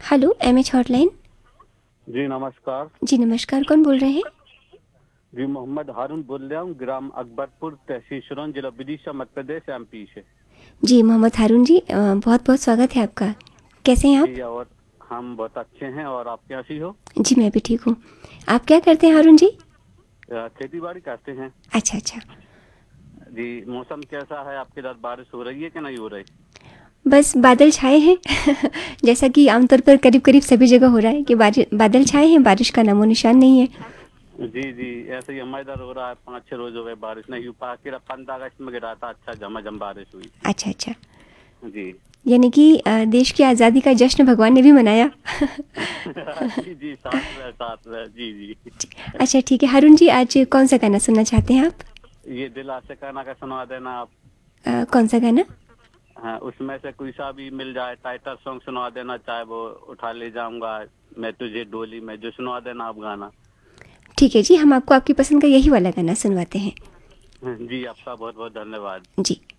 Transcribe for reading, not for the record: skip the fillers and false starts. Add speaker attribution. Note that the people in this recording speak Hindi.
Speaker 1: Hello MH hotline.
Speaker 2: जी नमस्कार।
Speaker 1: जी नमस्कार, कौन बोल रहे हैं?
Speaker 2: जी मोहम्मद हारून बोल रहा हूँ, ग्राम अकबरपुर, तहसील शुरौन, जिला विदिशा, मध्य प्रदेश, एमपी से।
Speaker 1: जी मोहम्मद हारून जी, बहुत बहुत स्वागत है आपका। कैसे हैं आप?
Speaker 2: जी और हम बहुत अच्छे हैं, और आप कैसी हो?
Speaker 1: जी मैं भी ठीक हूँ। आप क्या करते हैं हारून जी?
Speaker 2: खेती बाड़ी करते हैं।
Speaker 1: अच्छा अच्छा।
Speaker 2: जी मौसम कैसा है आपके इधर, बारिश हो रही है कि नहीं हो रही?
Speaker 1: बस बादल छाए हैं जैसा कि आमतौर पर करीब करीब सभी जगह हो रहा है कि बादल छाए हैं, बारिश का नामो निशान नहीं है।
Speaker 2: जी जी, ऐसे ही हमारे इधर हो रहा है। 5-6 रोज हो गए बारिश नहीं हो पा के। 15 अगस्त में गिरा था, अच्छा झमाझम बारिश हुई थी।
Speaker 1: अच्छा अच्छा।
Speaker 2: जी
Speaker 1: यानी कि देश की आज़ादी का जश्न भगवान ने भी मनाया
Speaker 2: जी जी, साथ में जी जी।
Speaker 1: अच्छा ठीक है हारून जी, आज कौन सा गाना सुनना चाहते हैं आप?
Speaker 2: ये दिल आशिकाना का सुनवा देना आप।
Speaker 1: कौन सा गाना?
Speaker 2: हाँ, उसमें से कोई सा भी मिल जाए, टाइटल सॉन्ग सुनवा देना, चाहे वो उठा ले जाऊंगा मैं तुझे डोली में, जो सुनवा देना आप गाना।
Speaker 1: ठीक है जी, हम आपको आपकी पसंद का यही वाला गाना सुनवाते हैं।
Speaker 2: जी आपका बहुत बहुत धन्यवाद।
Speaker 1: जी।